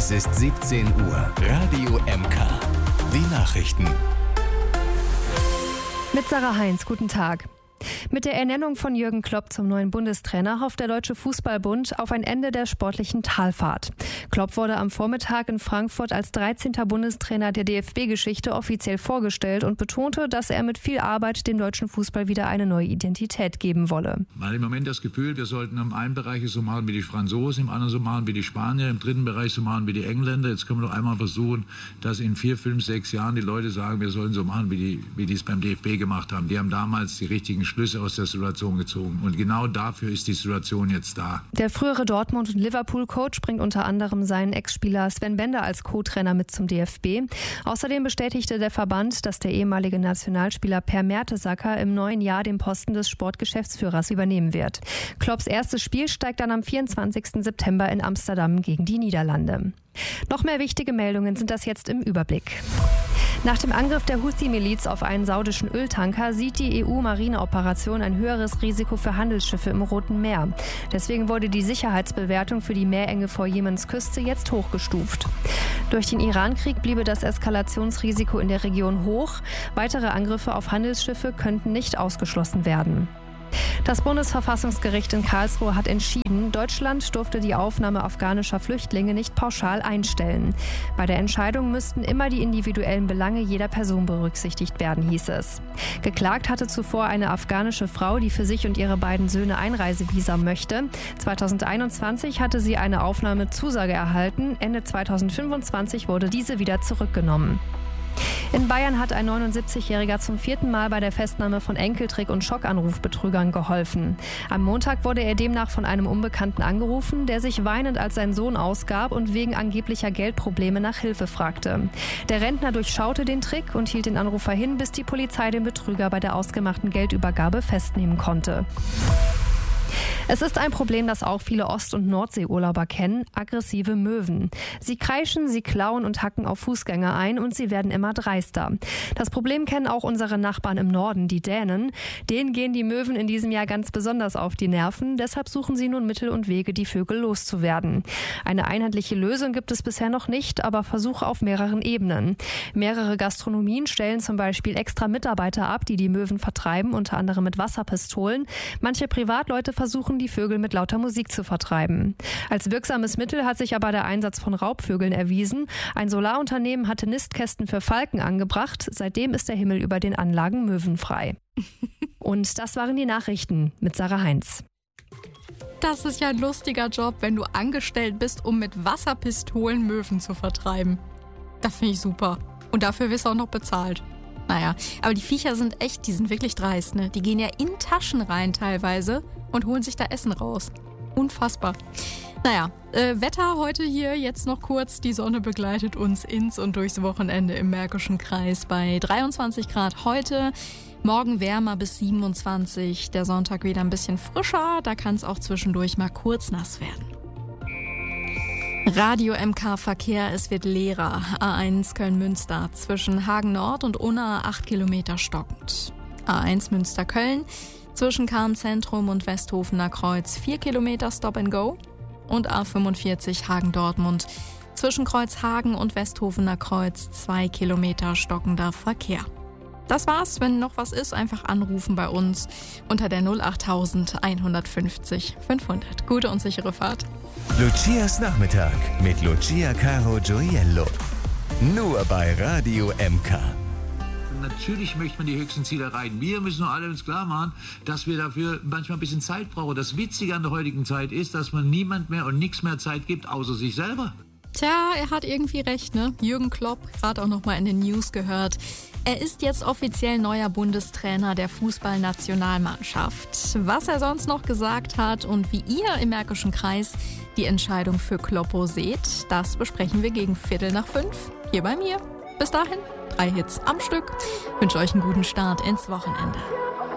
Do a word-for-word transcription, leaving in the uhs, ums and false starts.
Es ist siebzehn Uhr. Radio M K. Die Nachrichten. Mit Sarah Heinz, guten Tag. Mit der Ernennung von Jürgen Klopp zum neuen Bundestrainer hofft der Deutsche Fußballbund auf ein Ende der sportlichen Talfahrt. Klopp wurde am Vormittag in Frankfurt als dreizehnter Bundestrainer der D F B-Geschichte offiziell vorgestellt und betonte, dass er mit viel Arbeit dem deutschen Fußball wieder eine neue Identität geben wolle. Man hat im Moment das Gefühl, wir sollten im einen Bereich so machen wie die Franzosen, im anderen so machen wie die Spanier, im dritten Bereich so machen wie die Engländer. Jetzt können wir doch einmal versuchen, dass in vier, fünf, sechs Jahren die Leute sagen, wir sollen so machen, wie die, wie die es beim D F B gemacht haben. Die haben damals die richtigen Schlüsse aus der Situation gezogen. Und genau dafür ist die Situation jetzt da. Der frühere Dortmund- und Liverpool-Coach bringt unter anderem seinen Ex-Spieler Sven Bender als Co-Trainer mit zum D F B. Außerdem bestätigte der Verband, dass der ehemalige Nationalspieler Per Mertesacker im neuen Jahr den Posten des Sportgeschäftsführers übernehmen wird. Klopps erstes Spiel steigt dann am vierundzwanzigsten September in Amsterdam gegen die Niederlande. Noch mehr wichtige Meldungen sind das jetzt im Überblick. Nach dem Angriff der Houthi-Miliz auf einen saudischen Öltanker sieht die E U-Marineoperation ein höheres Risiko für Handelsschiffe im Roten Meer. Deswegen wurde die Sicherheitsbewertung für die Meerenge vor Jemens Küste jetzt hochgestuft. Durch den Iran-Krieg bliebe das Eskalationsrisiko in der Region hoch. Weitere Angriffe auf Handelsschiffe könnten nicht ausgeschlossen werden. Das Bundesverfassungsgericht in Karlsruhe hat entschieden, Deutschland durfte die Aufnahme afghanischer Flüchtlinge nicht pauschal einstellen. Bei der Entscheidung müssten immer die individuellen Belange jeder Person berücksichtigt werden, hieß es. Geklagt hatte zuvor eine afghanische Frau, die für sich und ihre beiden Söhne Einreisevisa möchte. zweitausendeinundzwanzig hatte sie eine Aufnahmezusage erhalten. Ende zweitausendfünfundzwanzig wurde diese wieder zurückgenommen. In Bayern hat ein neunundsiebzigjähriger zum vierten Mal bei der Festnahme von Enkeltrick- und Schockanrufbetrügern geholfen. Am Montag wurde er demnach von einem Unbekannten angerufen, der sich weinend als sein Sohn ausgab und wegen angeblicher Geldprobleme nach Hilfe fragte. Der Rentner durchschaute den Trick und hielt den Anrufer hin, bis die Polizei den Betrüger bei der ausgemachten Geldübergabe festnehmen konnte. Es ist ein Problem, das auch viele Ost- und Nordseeurlauber kennen, aggressive Möwen. Sie kreischen, sie klauen und hacken auf Fußgänger ein und sie werden immer dreister. Das Problem kennen auch unsere Nachbarn im Norden, die Dänen. Denen gehen die Möwen in diesem Jahr ganz besonders auf die Nerven. Deshalb suchen sie nun Mittel und Wege, die Vögel loszuwerden. Eine einheitliche Lösung gibt es bisher noch nicht, aber Versuche auf mehreren Ebenen. Mehrere Gastronomien stellen zum Beispiel extra Mitarbeiter ab, die die Möwen vertreiben, unter anderem mit Wasserpistolen. Manche Privatleute versuchen, die Vögel mit lauter Musik zu vertreiben. Als wirksames Mittel hat sich aber der Einsatz von Raubvögeln erwiesen. Ein Solarunternehmen hatte Nistkästen für Falken angebracht. Seitdem ist der Himmel über den Anlagen möwenfrei. Und das waren die Nachrichten mit Sarah Heinz. Das ist ja ein lustiger Job, wenn du angestellt bist, um mit Wasserpistolen Möwen zu vertreiben. Das finde ich super. Und dafür wirst du auch noch bezahlt. Naja, aber die Viecher sind echt, die sind wirklich dreist, ne? Die gehen ja in Taschen rein teilweise und holen sich da Essen raus. Unfassbar. Naja, äh, Wetter heute hier jetzt noch kurz. Die Sonne begleitet uns ins und durchs Wochenende im Märkischen Kreis bei dreiundzwanzig Grad heute. Morgen wärmer bis siebenundzwanzig. Der Sonntag wieder ein bisschen frischer. Da kann es auch zwischendurch mal kurz nass werden. Radio M K Verkehr, es wird leerer. A eins Köln-Münster zwischen Hagen Nord und Unna acht Kilometer stockend. A eins Münster-Köln zwischen Kahn-Zentrum und Westhofener Kreuz vier Kilometer Stop and Go. Und A fünfundvierzig Hagen-Dortmund zwischen Kreuzhagen und Westhofener Kreuz zwei Kilometer stockender Verkehr. Das war's. Wenn noch was ist, einfach anrufen bei uns unter der null acht eins fünfzig fünfhundert. Gute und sichere Fahrt. Lucias Nachmittag mit Lucia Caro Gioiello. Nur bei Radio M K. Natürlich möchte man die höchsten Ziele erreichen. Wir müssen nur alle uns klar machen, dass wir dafür manchmal ein bisschen Zeit brauchen. Das Witzige an der heutigen Zeit ist, dass man niemand mehr und nichts mehr Zeit gibt, außer sich selber. Tja, er hat irgendwie recht, ne? Jürgen Klopp, gerade auch nochmal in den News gehört. Er ist jetzt offiziell neuer Bundestrainer der Fußballnationalmannschaft. Was er sonst noch gesagt hat und wie ihr im Märkischen Kreis die Entscheidung für Kloppo seht, das besprechen wir gegen Viertel nach fünf hier bei mir. Bis dahin, drei Hits am Stück. Ich wünsche euch einen guten Start ins Wochenende.